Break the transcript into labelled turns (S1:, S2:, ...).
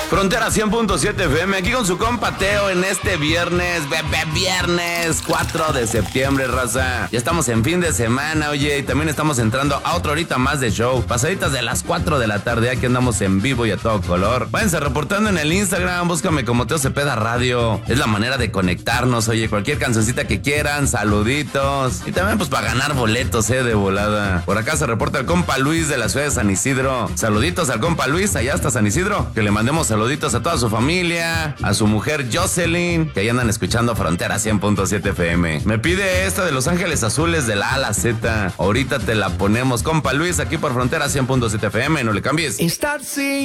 S1: Frontera 100.7 FM, aquí con su compa Teo en este viernes 4 de septiembre, raza. Ya estamos en fin de semana, oye, y también estamos entrando a otra horita más de show. Pasaditas de las 4 de la tarde, aquí andamos en vivo y a todo color. Váyanse reportando en el Instagram, búscame como Teo Cepeda Radio. Es la manera de conectarnos, oye, cualquier cancioncita que quieran, saluditos. Y también pues para ganar boletos, de volada. Por acá se reporta el compa Luis de la ciudad de San Isidro. Saluditos al compa Luis, allá hasta San Isidro. Que le mandemos saluditos a toda su familia, a su mujer Jocelyn, que ahí andan escuchando Frontera 100.7 FM. Me pide esta de Los Ángeles Azules de la A a la Z. Ahorita te la ponemos, compa Luis, aquí por Frontera 100.7 FM, no le cambies.
S2: Start singing.